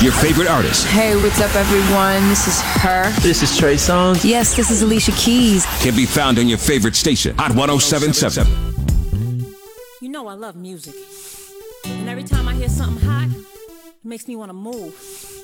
Your favorite artists Hey, what's up, everyone? This is Her. This is Trey Songz. Yes, this is Alicia Keys. can be found on your favorite station, Hot 1077. You know I love music. And every time I hear something hot, it makes me want to move.